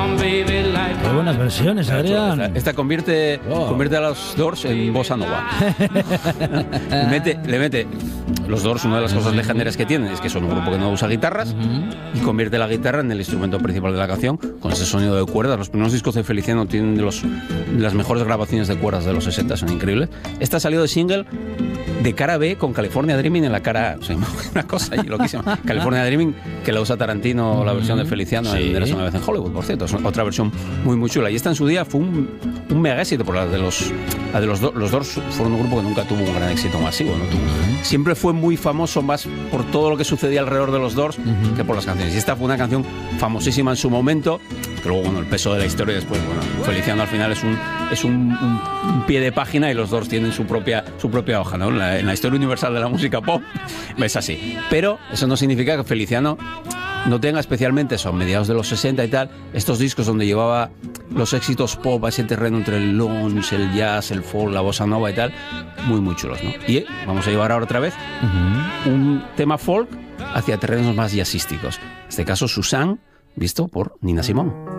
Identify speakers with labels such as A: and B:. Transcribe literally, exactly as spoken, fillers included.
A: Qué buenas versiones, Adrián.
B: Esta, esta convierte, oh. convierte a los Doors en bossa nova. le, mete, le mete los Doors, una de las cosas legendarias que tienen es que son un grupo que no usa guitarras uh-huh. y convierte la guitarra en el instrumento principal de la canción con ese sonido de cuerdas. Los primeros discos de Feliciano tienen de, los, de las mejores grabaciones de cuerdas de los sesenta, son increíbles. Esta salió de single de cara B con California Dreaming en la cara, o sea, una cosa loquísima. California Dreaming, que la usa Tarantino, uh-huh. la versión de Feliciano sí. en Eras una vez en Hollywood, por cierto, es otra versión muy muy chula. Y esta en su día fue un, un mega éxito, por la de los la de los, do, los Doors fueron un grupo que nunca tuvo un gran éxito masivo, ¿no? Tuvo, uh-huh. Siempre fue muy famoso más por todo lo que sucedía alrededor de los Doors uh-huh. que por las canciones. Y esta fue una canción famosísima en su momento, que luego, bueno, el peso de la historia después, bueno, Feliciano al final es un es un, un, un pie de página y los Doors tienen su propia su propia hoja, ¿no? En la, en la historia universal de la música pop es así. Pero eso no significa que Feliciano no tenga especialmente eso, a mediados de los sesenta y tal, estos discos donde llevaba los éxitos pop a ese terreno entre el lounge, el jazz, el folk, la bossa nova y tal, muy muy chulos, ¿no? Y vamos a llevar ahora otra vez uh-huh. un tema folk hacia terrenos más jazzísticos. En este caso, Suzanne, visto por Nina Simone.